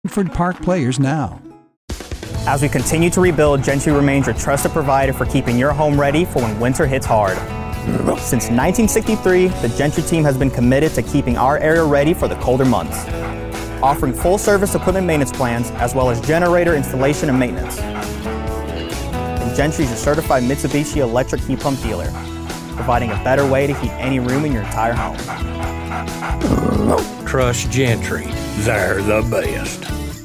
Sanford Park players now. As we continue to rebuild, Gentry remains your trusted provider for keeping your home ready for when winter hits hard. Since 1963, the Gentry team has been committed to keeping our area ready for the colder months, offering full-service equipment maintenance plans as well as generator installation and maintenance. And Gentry is your certified Mitsubishi electric heat pump dealer, providing a better way to heat any room in your entire home. Trust Gentry. They're the best.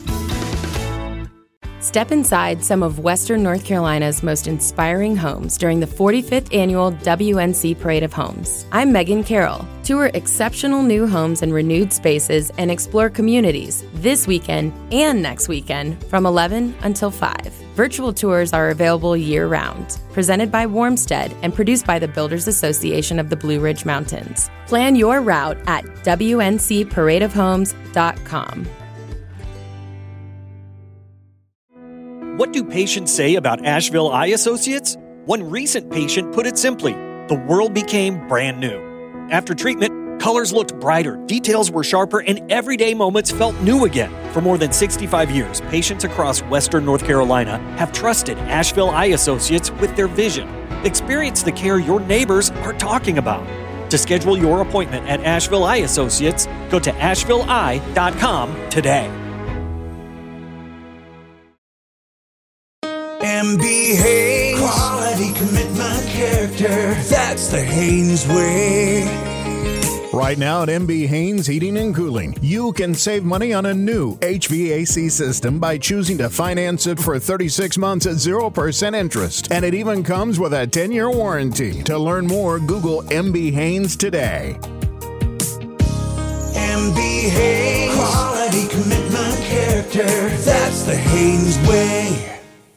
Step inside some of Western North Carolina's most inspiring homes during the 45th Annual WNC Parade of Homes. I'm Megan Carroll. Tour exceptional new homes and renewed spaces and explore communities this weekend and next weekend from 11 until 5. Virtual tours are available year-round. Presented by Warmstead and produced by the Builders Association of the Blue Ridge Mountains. Plan your route at WNCParadeofHomes.com. What do patients say about Asheville Eye Associates? One recent patient put it simply, the world became brand new. After treatment, colors looked brighter, details were sharper, and everyday moments felt new again. For more than 65 years, patients across Western North Carolina have trusted Asheville Eye Associates with their vision. Experience the care your neighbors are talking about. To schedule your appointment at Asheville Eye Associates, go to ashevilleeye.com today. MB Haynes, quality, commitment, character, that's the Haynes way. Right now at MB Haynes Heating and Cooling, you can save money on a new HVAC system by choosing to finance it for 36 months at 0% interest. And it even comes with a 10-year warranty. To learn more, Google MB Haynes today. MB Haynes, quality, commitment, character, that's the Haynes way.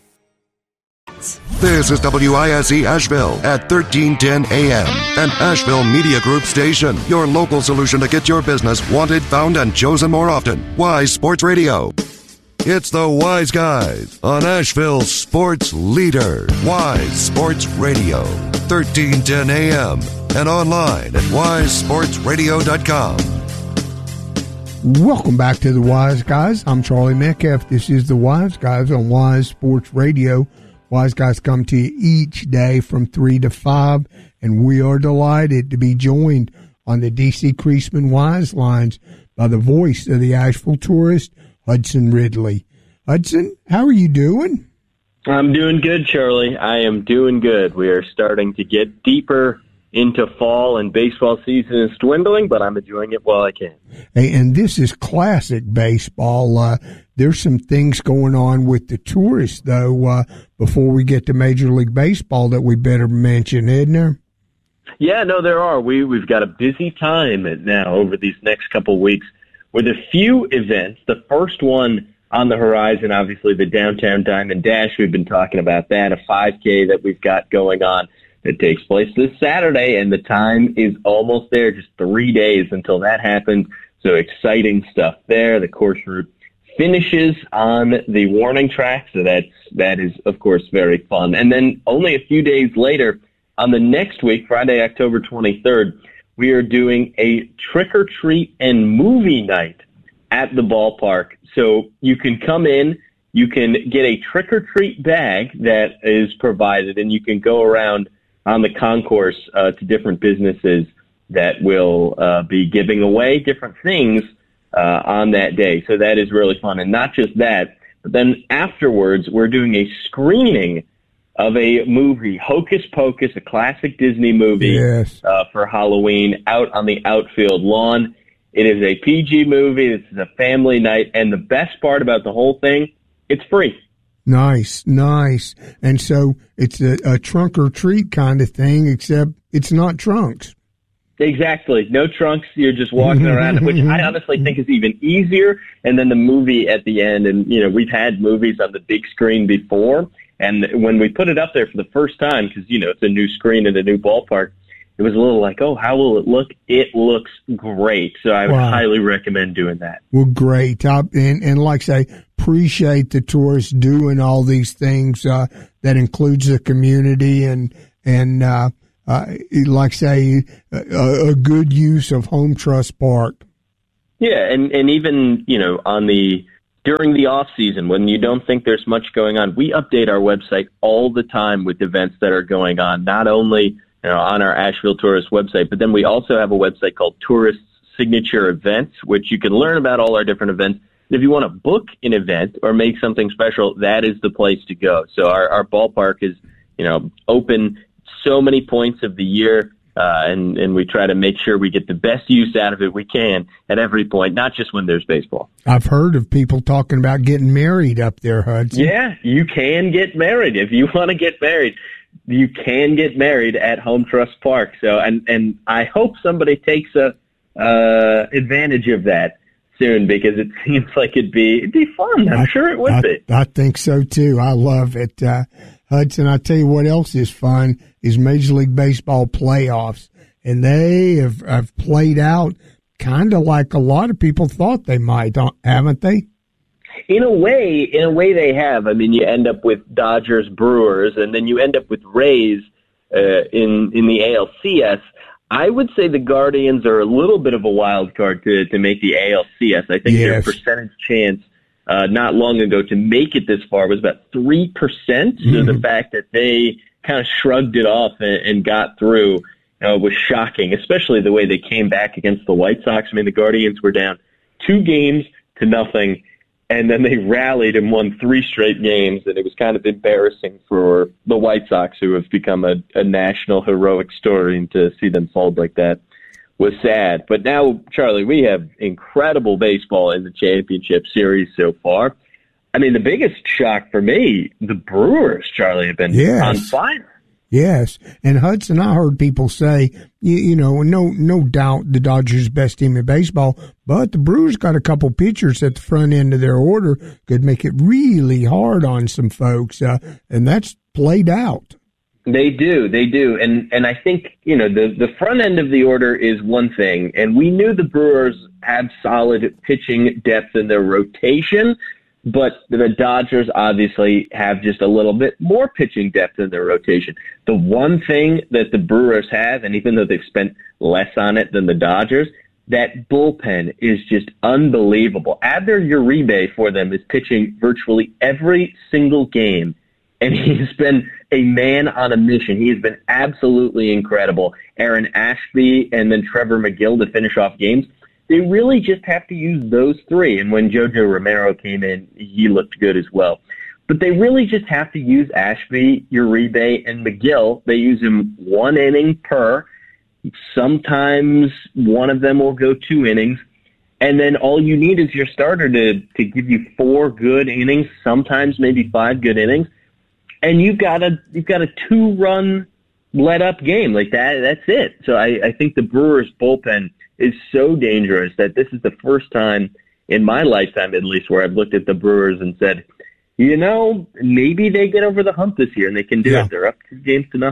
This is WISE Asheville at 1310 AM, an Asheville Media Group station. Your local solution to get your business wanted, found, and chosen more often. Wise Sports Radio. It's the Wise Guys on Asheville's sports leader. Wise Sports Radio, 1310 AM, and online at wisesportsradio.com. Welcome back to the Wise Guys. I'm Charlie Metcalf. This is the Wise Guys on Wise Sports Radio. Wise Guys come to you each day from 3 to 5, and we are delighted to be joined on the D.C. Creasman Wise Lines by the voice of the Asheville tourist, Hudson Ridley. Hudson, how are you doing? I'm doing good, Charlie. I am doing good. We are starting to get deeper into fall, and baseball season is dwindling, but I'm enjoying it while I can. Hey, and this is classic baseball. There's some things going on with the tourists, though, before we get to Major League Baseball that we better mention, isn't there? Yeah, no, there are. We've got a busy time now over these next couple of weeks with a few events. The first one on the horizon, obviously, the Downtown Diamond Dash. We've been talking about that, a 5K that we've got going on. It takes place this Saturday, and the time is almost there, just 3 days until that happens. So exciting stuff there. The course route finishes on the warning track, so that is, of course, very fun. And then only a few days later, on the next week, Friday, October 23rd, we are doing a trick-or-treat and movie night at the ballpark. So you can come in, you can get a trick-or-treat bag that is provided, and you can go around on the concourse to different businesses that will be giving away different things on that day. So that is really fun. And not just that, but then afterwards, we're doing a screening of a movie, Hocus Pocus, a classic Disney movie, yes, for Halloween out on the outfield lawn. It is a PG movie. This is a family night. And the best part about the whole thing, it's free. Nice. And so it's a trunk or treat kind of thing, except it's not trunks. Exactly. No trunks. You're just walking around, which I honestly think is even easier. And then the movie at the end. And, we've had movies on the big screen before. And when we put it up there for the first time, because, it's a new screen in a new ballpark, it was a little like, oh, how will it look? It looks great. So I would highly recommend doing that. Well, great. And like I say, appreciate the tourists doing all these things that includes the community and like say, a good use of Home Trust Park. Yeah, and even, on the during the off season, when you don't think there's much going on, we update our website all the time with events that are going on, not only on our Asheville Tourist website, but then we also have a website called Tourist Signature Events, which you can learn about all our different events. If you want to book an event or make something special, that is the place to go. So our ballpark is, open so many points of the year, and we try to make sure we get the best use out of it we can at every point, not just when there's baseball. I've heard of people talking about getting married up there, Hudson. Yeah, you can get married. If you want to get married, you can get married at Home Trust Park. So, and I hope somebody takes advantage of that soon, because it seems like it'd be fun. I'm sure it would be. I think so too. I love it. Hudson, I tell you what else is fun is Major League Baseball playoffs. And they have played out kind of like a lot of people thought they might, haven't they? In a way they have. I mean, you end up with Dodgers, Brewers, and then you end up with Rays in the ALCS. I would say the Guardians are a little bit of a wild card to make the ALCS. I think their percentage chance not long ago to make it this far was about 3%. So the fact that they kind of shrugged it off and got through was shocking, especially the way they came back against the White Sox. I mean, the Guardians were down 2-0, and then they rallied and won 3 straight games, and it was kind of embarrassing for the White Sox, who have become a national heroic story, and to see them fold like that was sad. But now, Charlie, we have incredible baseball in the championship series so far. I mean, the biggest shock for me, the Brewers, Charlie, have been on fire. Yes, and Hudson, I heard people say, no doubt the Dodgers best team in baseball, but the Brewers got a couple pitchers at the front end of their order could make it really hard on some folks, and that's played out. They do, and I think the front end of the order is one thing, and we knew the Brewers had solid pitching depth in their rotation. But the Dodgers obviously have just a little bit more pitching depth in their rotation. The one thing that the Brewers have, and even though they've spent less on it than the Dodgers, that bullpen is just unbelievable. Abner Uribe for them is pitching virtually every single game, and he's been a man on a mission. He has been absolutely incredible. Aaron Ashby and then Trevor McGill to finish off games. They really just have to use those 3. And when Jojo Romero came in, he looked good as well. But they really just have to use Ashby, Uribe, and McGill. They use him 1 inning per. Sometimes one of them will go 2 innings. And then all you need is your starter to give you 4 good innings, sometimes maybe 5 good innings. And you've got a 2-run let-up game. Like that's it. So I think the Brewers' bullpen is so dangerous that this is the first time in my lifetime, at least, where I've looked at the Brewers and said, maybe they get over the hump this year and they can do it. They're up 2-0.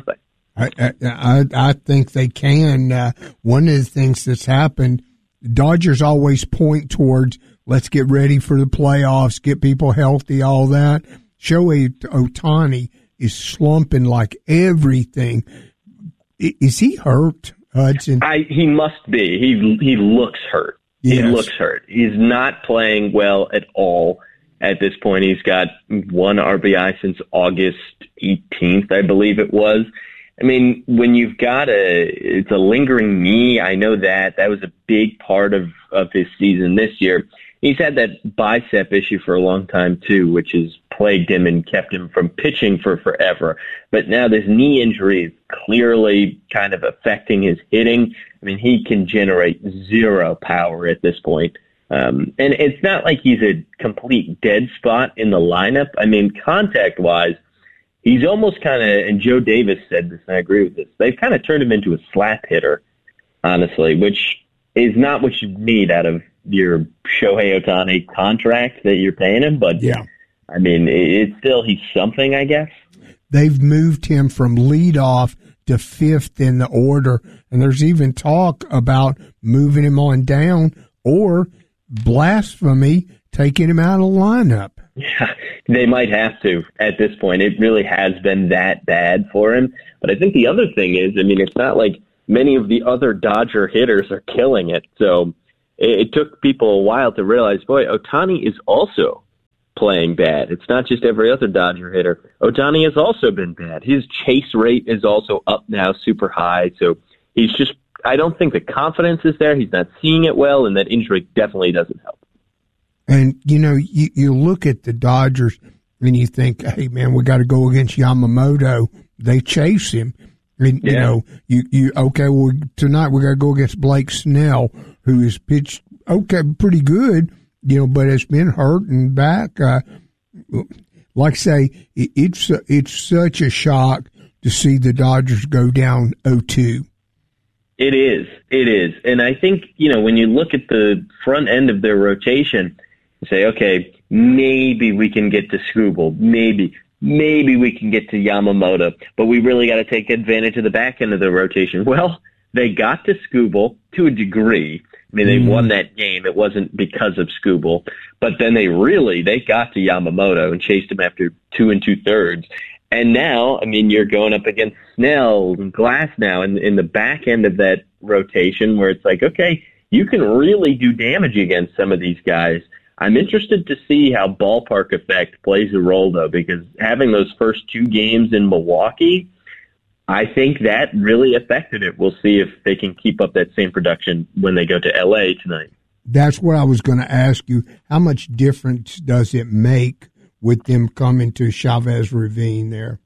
I think they can. One of the things that's happened, Dodgers always point towards, let's get ready for the playoffs, get people healthy, all that. Shohei Ohtani is slumping like everything. Is he hurt, Hudson? He must be. He looks hurt. Yes. He looks hurt. He's not playing well at all at this point. He's got 1 RBI since August 18th, I believe it was. I mean, when you've got it's a lingering knee, I know that was a big part of his season this year. He's had that bicep issue for a long time, too, which has plagued him and kept him from pitching for forever. But now this knee injury is clearly kind of affecting his hitting. I mean, he can generate 0 power at this point. And it's not like he's a complete dead spot in the lineup. I mean, contact-wise, he's almost kind of, and Joe Davis said this, and I agree with this, they've kind of turned him into a slap hitter, honestly, which is not what you need out of your Shohei Ohtani contract that you're paying him, but I mean, he's something, I guess. They've moved him from leadoff to 5th in the order, and there's even talk about moving him on down or blasphemy, taking him out of the lineup. Yeah, they might have to at this point. It really has been that bad for him. But I think the other thing is, I mean, it's not like many of the other Dodger hitters are killing it, so it took people a while to realize, boy, Ohtani is also playing bad. It's not just every other Dodger hitter. Ohtani has also been bad. His chase rate is also up now, super high. So he's just, I don't think the confidence is there. He's not seeing it well, and that injury definitely doesn't help. And, you look at the Dodgers and you think, hey, man, we got to go against Yamamoto. They chase him. And, okay, well, tonight we got to go against Blake Snell, who has pitched, pretty good, but has been hurt and back. Like I say, it's such a shock to see the Dodgers go down 0-2. It is. And I think, when you look at the front end of their rotation, you say, okay, maybe we can get to Skubal. Maybe we can get to Yamamoto, but we really got to take advantage of the back end of the rotation. Well, they got to Skubal to a degree. I mean, they won that game. It wasn't because of Skubal, but then they got to Yamamoto and chased him after 2 2/3. And now, I mean, you're going up against Snell and Glass now in the back end of that rotation where it's like, okay, you can really do damage against some of these guys. I'm interested to see how ballpark effect plays a role, though, because having those first 2 games in Milwaukee, I think that really affected it. We'll see if they can keep up that same production when they go to L.A. tonight. That's what I was going to ask you. How much difference does it make with them coming to Chavez Ravine there?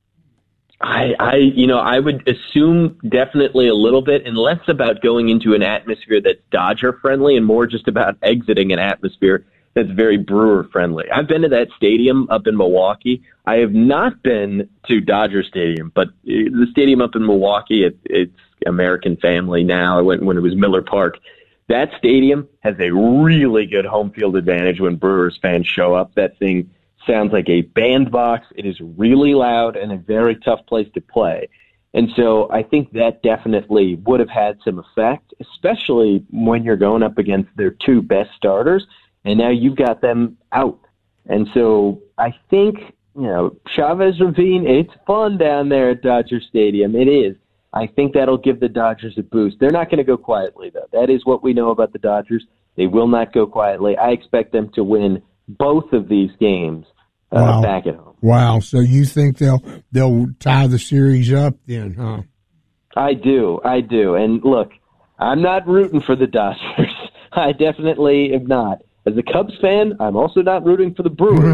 I would assume definitely a little bit, and less about going into an atmosphere that's Dodger friendly and more just about exiting an atmosphere that's very Brewer friendly. I've been to that stadium up in Milwaukee. I have not been to Dodger Stadium, but the stadium up in Milwaukee, it's American Family now. I went when it was Miller Park. That stadium has a really good home field advantage when Brewers fans show up. That thing sounds like a bandbox. It is really loud and a very tough place to play. And so I think that definitely would have had some effect, especially when you're going up against their 2 best starters. And now you've got them out. And so I think, Chavez Ravine, it's fun down there at Dodger Stadium. It is. I think that'll give the Dodgers a boost. They're not going to go quietly, though. That is what we know about the Dodgers. They will not go quietly. I expect them to win both of these games back at home. Wow. So you think they'll tie the series up then, huh? I do. And look, I'm not rooting for the Dodgers. I definitely am not. As a Cubs fan, I'm also not rooting for the Brewers.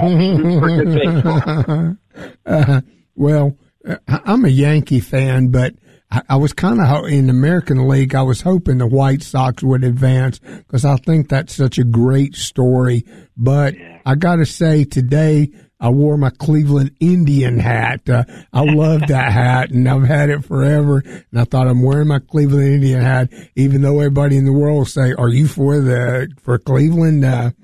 Well, I'm a Yankee fan, but I was kind of in the American League. I was hoping the White Sox would advance because I think that's such a great story. But I got to say, today I wore my Cleveland Indian hat. I love that hat, and I've had it forever. And I thought, I'm wearing my Cleveland Indian hat, even though everybody in the world will say, "Are you for Cleveland?"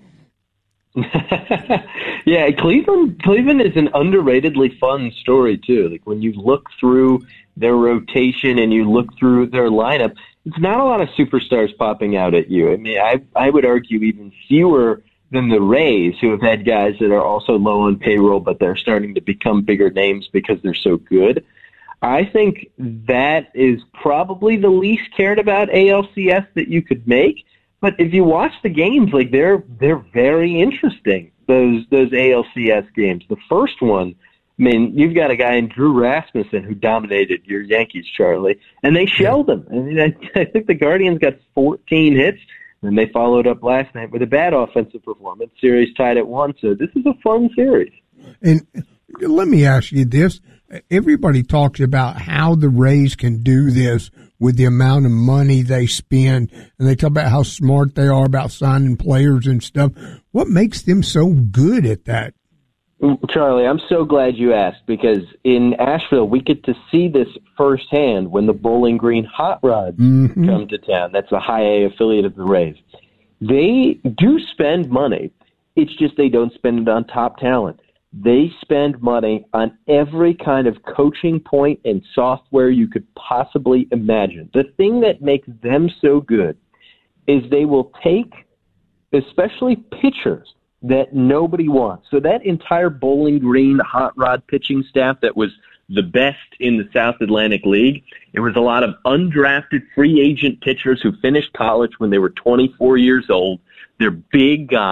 Yeah, Cleveland is an underratedly fun story too. Like when you look through their rotation and you look through their lineup, it's not a lot of superstars popping out at you. I mean, I would argue even fewer than the Rays, who have had guys that are also low on payroll, but they're starting to become bigger names because they're so good. I think that is probably the least cared about ALCS that you could make. But if you watch the games, like they're very interesting. Those ALCS games. The first one, I mean, you've got a guy in Drew Rasmussen who dominated your Yankees, Charlie, and they shelled him. I mean, I think the Guardians got 14 hits. And they followed up last night with a bad offensive performance. Series tied at 1, so this is a fun series. And let me ask you this. Everybody talks about how the Rays can do this with the amount of money they spend, and they talk about how smart they are about signing players and stuff. What makes them so good at that? Charlie, I'm so glad you asked, because in Asheville, we get to see this firsthand when the Bowling Green Hot Rods come to town. That's a high A affiliate of the Rays. They do spend money. It's just they don't spend it on top talent. They spend money on every kind of coaching point and software you could possibly imagine. The thing that makes them so good is they will take, especially pitchers, that nobody wants. So that entire Bowling Green hot rod pitching staff that was the best in the South Atlantic League, it was a lot of undrafted free agent pitchers who finished college when they were 24 years old. They're big guys.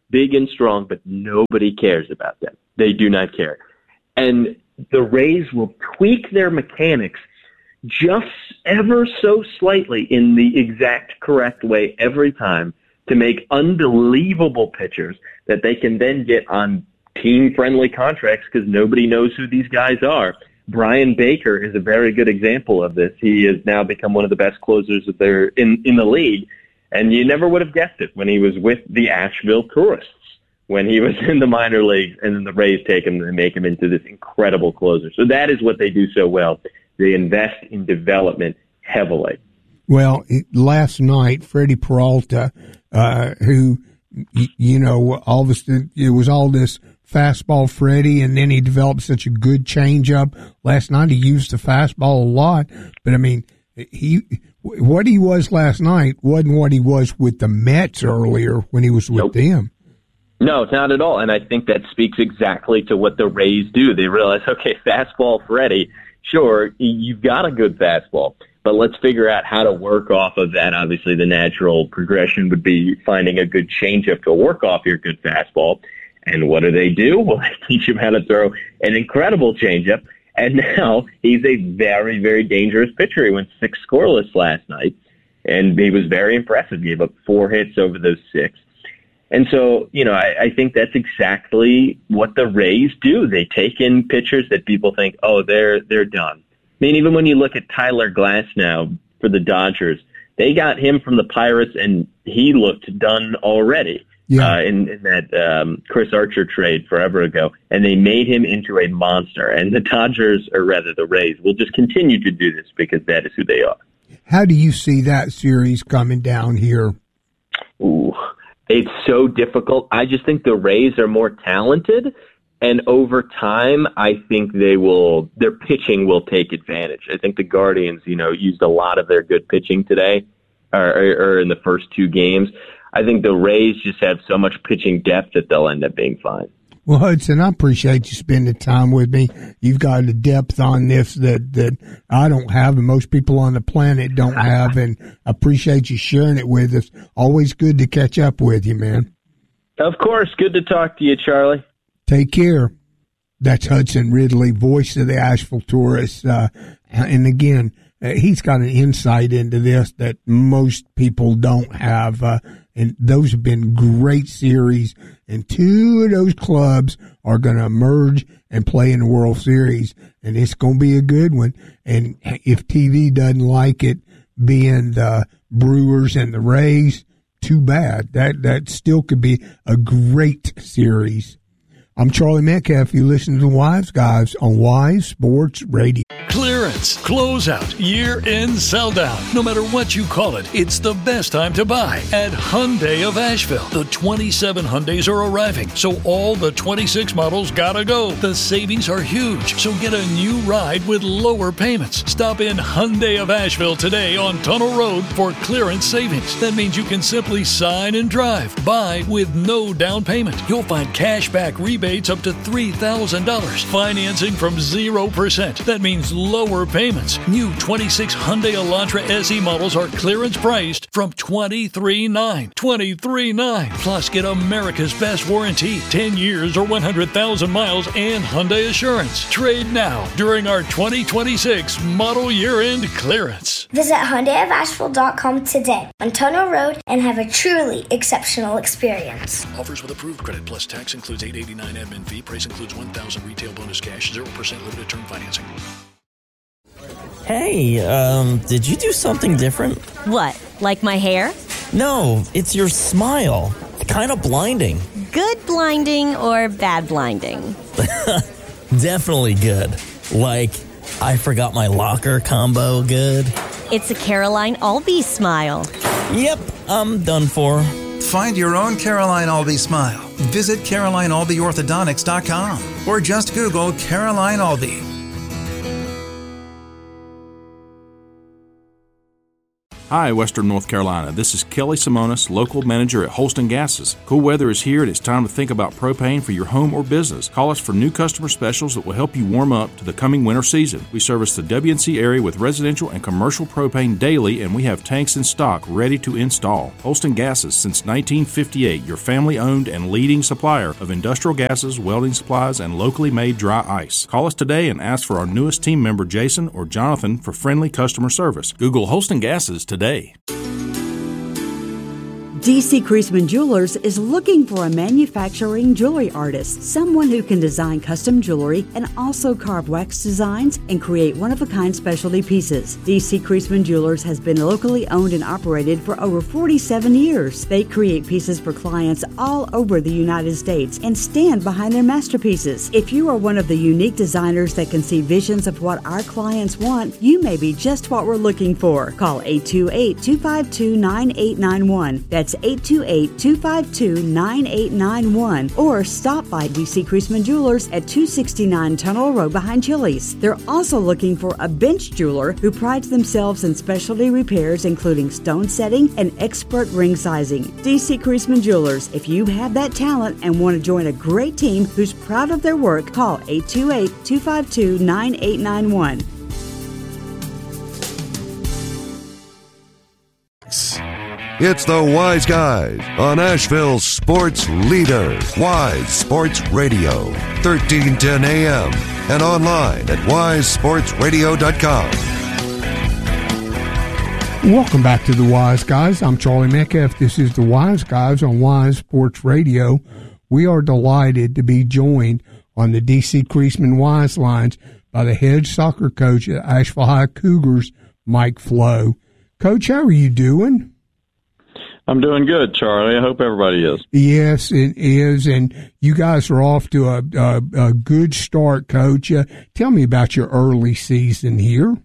big and strong, but nobody cares about them. They do not care. And the Rays will tweak their mechanics just ever so slightly in the exact correct way every time to make unbelievable pitchers that they can then get on team-friendly contracts because nobody knows who these guys are. Brian Baker is a very good example of this. He has now become one of the best closers in the league, and you never would have guessed it when he was with the Asheville Tourists, when he was in the minor leagues, and then the Rays take him and make him into this incredible closer. So that is what they do so well. They invest in development heavily. Well, last night, Freddie Peralta, who, all of us, it was all this fastball Freddie, and then he developed such a good changeup. Last night he used the fastball a lot, but I mean, what he was last night wasn't what he was with the Mets earlier when he was with them. No, not at all. And I think that speaks exactly to what the Rays do. They realize, okay, fastball Freddie, sure, you've got a good fastball, but let's figure out how to work off of that. Obviously, the natural progression would be finding a good changeup to work off your good fastball. And what do? Well, they teach him how to throw an incredible changeup. And now he's a very, very dangerous pitcher. He went 6 scoreless last night, and he was very impressive. He gave up 4 hits over those 6. And so, I think that's exactly what the Rays do. They take in pitchers that people think, oh, they're done. I mean, even when you look at Tyler Glasnow for the Dodgers, they got him from the Pirates, and he looked done already. Yeah. In that Chris Archer trade forever ago, and they made him into a monster. And the Dodgers, or rather the Rays, will just continue to do this because that is who they are. How do you see that series coming down here? Ooh, it's so difficult. I just think the Rays are more talented, and over time, I think their pitching will take advantage. I think the Guardians, used a lot of their good pitching today, or in the first 2 games. I think the Rays just have so much pitching depth that they'll end up being fine. Well, Hudson, I appreciate you spending time with me. You've got a depth on this that I don't have, and most people on the planet don't have, and I appreciate you sharing it with us. Always good to catch up with you, man. Of course. Good to talk to you, Charlie. Take care. That's Hudson Ridley, voice of the Asheville Tourists. And again, he's got an insight into this that most people don't have. And those have been great series. And 2 of those clubs are going to emerge and play in the World Series. And it's going to be a good one. And if TV doesn't like it being the Brewers and the Rays, too bad. That still could be a great series. I'm Charlie Metcalf. You listen to the Wise Guys on Wise Sports Radio. Clearance, closeout, year-end sell-down. No matter what you call it, it's the best time to buy at Hyundai of Asheville. The 27 Hyundais are arriving, so all the 26 models gotta go. The savings are huge, so get a new ride with lower payments. Stop in Hyundai of Asheville today on Tunnel Road for clearance savings. That means you can simply sign and drive. Buy with no down payment. You'll find cash back rebates up to $3,000. Financing from 0%. That means lower payments. New 26 Hyundai Elantra SE models are clearance priced from $23,900. $23,900. Plus, get America's best warranty, 10 years or 100,000 miles, and Hyundai Assurance. Trade now during our 2026 model year-end clearance. Visit HyundaiofAsheville.com today on Tunnel Road and have a truly exceptional experience. Offers with approved credit plus tax includes $889 admin fee. Price includes $1,000 retail bonus cash, 0% limited term financing. Hey, did you do something different? What, like my hair? No, it's your smile. Kind of blinding. Good blinding or bad blinding? Definitely good. Like, I forgot my locker combo good. It's a Caroline Albee smile. Yep, I'm done for. Find your own Caroline Albee smile. Visit CarolineAlbeeOrthodontics.com or just Google Caroline Albee. Hi, Western North Carolina. This is Kelly Simonis, local manager at Holston Gases. Cool weather is here and it's time to think about propane for your home or business. Call us for new customer specials that will help you warm up to the coming winter season. We service the WNC area with residential and commercial propane daily, and we have tanks in stock ready to install. Holston Gases, since 1958, your family-owned and leading supplier of industrial gases, welding supplies, and locally made dry ice. Call us today and ask for our newest team member, Jason or Jonathan, for friendly customer service. Google Holston Gases today. D.C. Creasman Jewelers is looking for a manufacturing jewelry artist, someone who can design custom jewelry and also carve wax designs and create one-of-a-kind specialty pieces. D.C. Creasman Jewelers has been locally owned and operated for over 47 years. They create pieces for clients all over the United States and stand behind their masterpieces. If you are one of the unique designers that can see visions of what our clients want, you may be just what we're looking for. Call 828-252-9891. That's 828-252-9891, or stop by D.C. Creasman Jewelers at 269 Tunnel Road behind Chili's. They're also looking for a bench jeweler who prides themselves in specialty repairs, including stone setting and expert ring sizing. D.C. Creasman Jewelers. If you have that talent and want to join a great team who's proud of their work, call 828-252-9891. It's the Wise Guys on Asheville's sports leader, Wise Sports Radio, 1310 AM, and online at wisesportsradio.com. Welcome back to the Wise Guys. I'm Charlie Metcalf. This is the Wise Guys on Wise Sports Radio. We are delighted to be joined on the D.C. Creasman Wise lines by the head soccer coach at Asheville High Cougars, Mike Flo. Coach, how are you doing? I'm doing good, Charlie. I hope everybody is. Yes, it is, and you guys are off to a good start, Coach. Tell me about your early season here.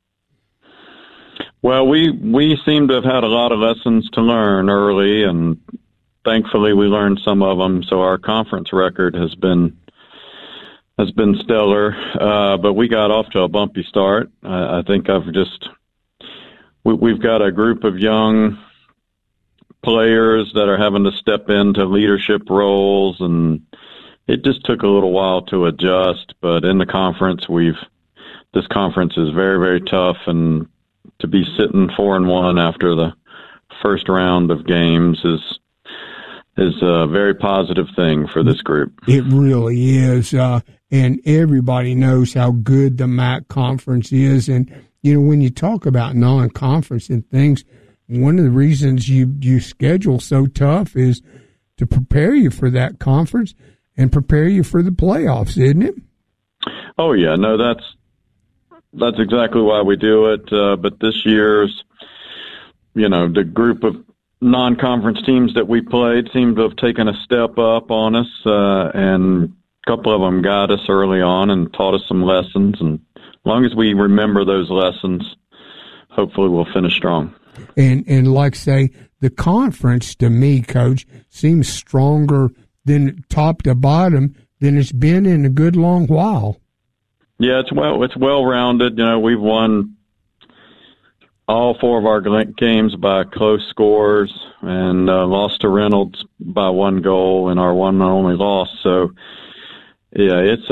Well, we seem to have had a lot of lessons to learn early, and thankfully we learned some of them. So our conference record has been stellar, but we got off to a bumpy start. I think we've got a group of young players that are having to step into leadership roles, and it just took a little while to adjust. But in the conference, this conference is very, very tough, and to be sitting 4-1 after the first round of games is a very positive thing for this group. It really is, and everybody knows how good the MAC conference is. And when you talk about non-conference and things, one of the reasons you schedule so tough is to prepare you for that conference and prepare you for the playoffs, isn't it? Oh yeah, no, that's exactly why we do it. But this year's, the group of non-conference teams that we played seemed to have taken a step up on us, and a couple of them got us early on and taught us some lessons. And as long as we remember those lessons, hopefully we'll finish strong. And like say, the conference to me, Coach, seems stronger than top to bottom than it's been in a good long while. Yeah, it's well rounded. We've won all 4 of our games by close scores, and lost to Reynolds by 1 goal in our one and only loss. So yeah, it's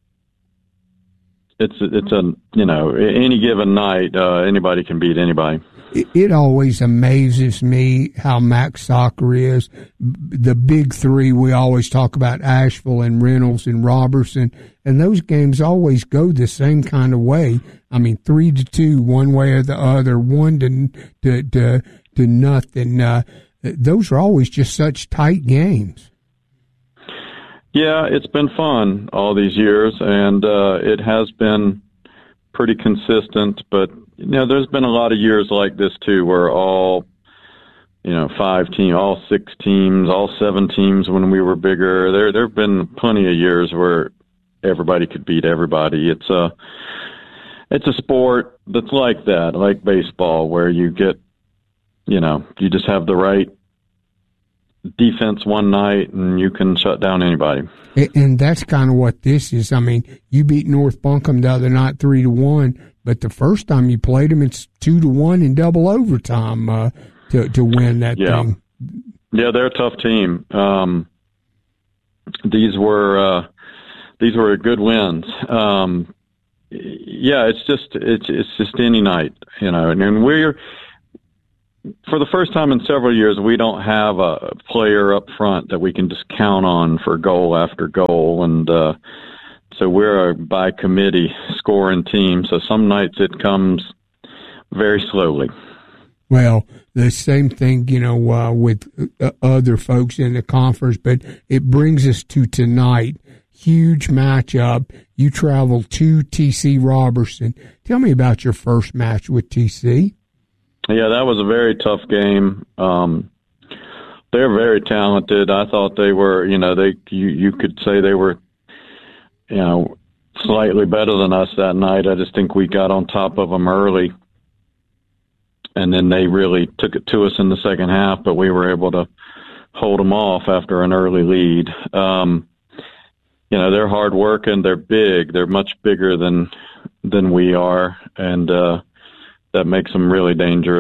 any given night, anybody can beat anybody. It always amazes me how MAC soccer is. The big 3, we always talk about Asheville and Reynolds and Robertson, and those games always go the same kind of way. I mean, 3-2 one way or the other, 1 to nothing. Those are always just such tight games. Yeah, it's been fun all these years, and it has been pretty consistent, but there's been a lot of years like this too, where all 5 teams, all 6 teams, all 7 teams when we were bigger. There have been plenty of years where everybody could beat everybody. It's a sport that's like that, like baseball, where you get, you just have the right defense one night and you can shut down anybody. And that's kind of what this is. I mean, you beat North Buncombe the other night 3-1, but the first time you played them, it's 2-1 in double overtime to win that thing. Yeah, they're a tough team. These were good wins. It's just any night, and we're, for the first time in several years, we don't have a player up front that we can just count on for goal after goal. And so we're a by committee scoring team. So some nights it comes very slowly. Well, the same thing, with other folks in the conference, but it brings us to tonight. Huge matchup. You travel to TC Robertson. Tell me about your first match with TC. Yeah, that was a very tough game. They're very talented. I thought they were, you could say they were, slightly better than us that night. I just think we got on top of them early, and then they really took it to us in the second half, but we were able to hold them off after an early lead. They're hard working. They're big. They're much bigger than we are, and that makes them really dangerous.